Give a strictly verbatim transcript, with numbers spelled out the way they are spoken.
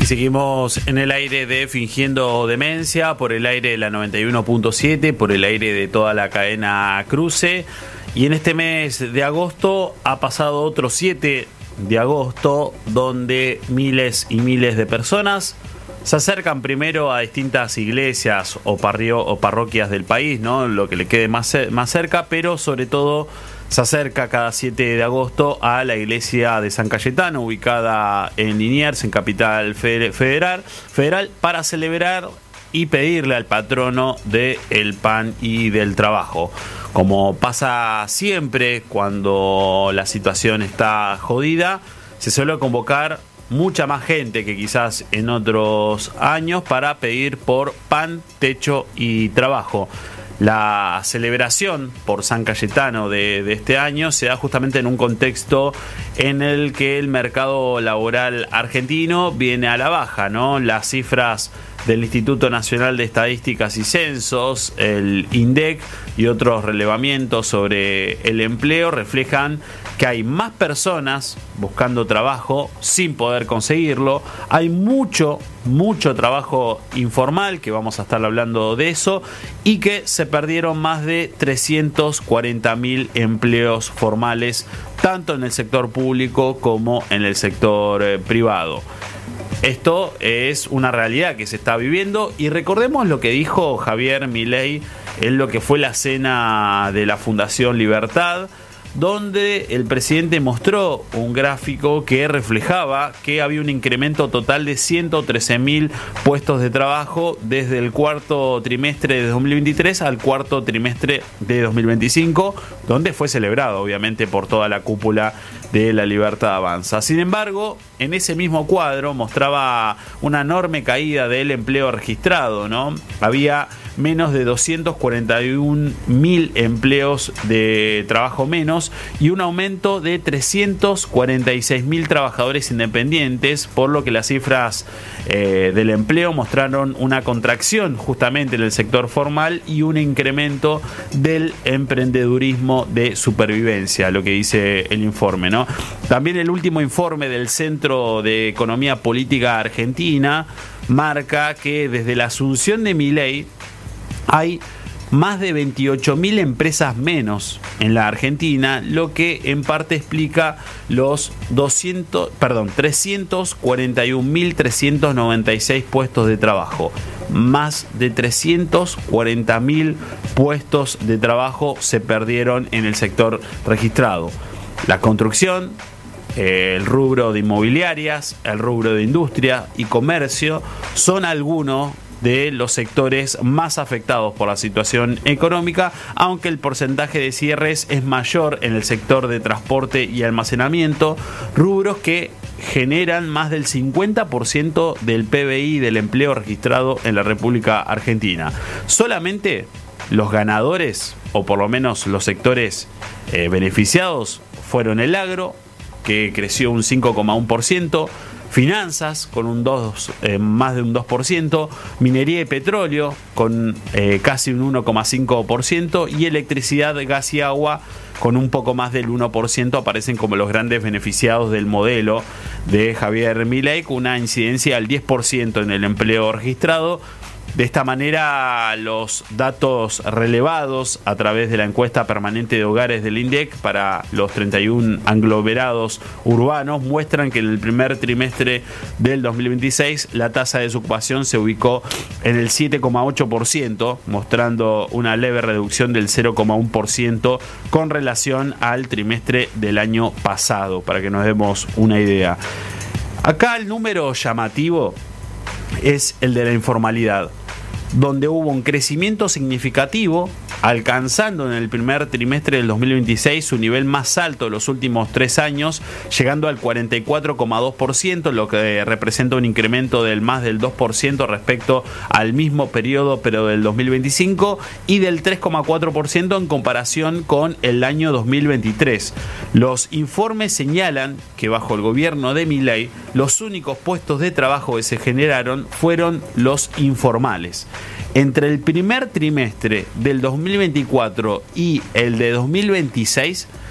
seguimos en el aire de Fingiendo Demencia, por el aire de la noventa y uno punto siete, por el aire de toda la cadena Cruce. Y en este mes de agosto ha pasado otro siete de agosto, donde miles y miles de personas se acercan primero a distintas iglesias o, parrio, o parroquias del país, ¿no? Lo que le quede más, más cerca, pero sobre todo se acerca cada siete de agosto a la iglesia de San Cayetano, ubicada en Liniers, en Capital Federal, federal para celebrar y pedirle al patrono del pan y del trabajo. Como pasa siempre cuando la situación está jodida, se suele convocar mucha más gente que quizás en otros años para pedir por pan, techo y trabajo. La celebración por San Cayetano de, de este año se da justamente en un contexto en el que el mercado laboral argentino viene a la baja, ¿no? Las cifras del Instituto Nacional de Estadísticas y Censos, el INDEC y otros relevamientos sobre el empleo reflejan que hay más personas buscando trabajo sin poder conseguirlo. Hay mucho, mucho trabajo informal, que vamos a estar hablando de eso, y que se perdieron más de trescientos cuarenta mil empleos formales, tanto en el sector público como en el sector eh, privado. Esto es una realidad que se está viviendo, y recordemos lo que dijo Javier Milei en lo que fue la cena de la Fundación Libertad, donde el presidente mostró un gráfico que reflejaba que había un incremento total de ciento trece mil puestos de trabajo desde el cuarto trimestre de dos mil veintitrés al cuarto trimestre de dos mil veinticinco, donde fue celebrado obviamente por toda la cúpula de La Libertad Avanza. Sin embargo, en ese mismo cuadro mostraba una enorme caída del empleo registrado, ¿no? Había menos de doscientos cuarenta y un mil empleos de trabajo menos y un aumento de trescientos cuarenta y seis mil trabajadores independientes, por lo que las cifras eh, del empleo mostraron una contracción justamente en el sector formal y un incremento del emprendedurismo de supervivencia, lo que dice el informe, ¿no? También el último informe del Centro de Economía Política Argentina marca que desde la asunción de Milei hay más de veintiocho mil empresas menos en la Argentina, lo que en parte explica los doscientos, perdón, trescientos cuarenta y un mil trescientos noventa y seis puestos de trabajo. Más de trescientos cuarenta mil puestos de trabajo se perdieron en el sector registrado. La construcción, el rubro de inmobiliarias, el rubro de industria y comercio son algunos de los sectores más afectados por la situación económica, aunque el porcentaje de cierres es mayor en el sector de transporte y almacenamiento, rubros que generan más del cincuenta por ciento del P B I del empleo registrado en la República Argentina. Solamente los ganadores, o por lo menos los sectores eh, beneficiados, fueron el agro, que creció un cinco coma uno por ciento, finanzas con un dos, eh, más de un dos por ciento, minería y petróleo con eh, casi un uno coma cinco por ciento y electricidad, gas y agua con un poco más del uno por ciento aparecen como los grandes beneficiados del modelo de Javier Milei, con una incidencia al diez por ciento en el empleo registrado. De esta manera, los datos relevados a través de la encuesta permanente de hogares del INDEC para los treinta y uno aglomerados urbanos muestran que en el primer trimestre del dos mil veintiséis la tasa de desocupación se ubicó en el siete coma ocho por ciento, mostrando una leve reducción del cero coma uno por ciento con relación al trimestre del año pasado, para que nos demos una idea. Acá el número llamativo es el de la informalidad, donde hubo un crecimiento significativo, alcanzando en el primer trimestre del dos mil veintiséis su nivel más alto de los últimos tres años, llegando al cuarenta y cuatro coma dos por ciento, lo que representa un incremento del más del dos por ciento respecto al mismo periodo pero del dos mil veinticinco, y del tres coma cuatro por ciento en comparación con el año dos mil veintitrés. Los informes señalan que bajo el gobierno de Milei los únicos puestos de trabajo que se generaron fueron los informales. Entre el primer trimestre del dos mil veinticuatro y el de dos mil veintiséis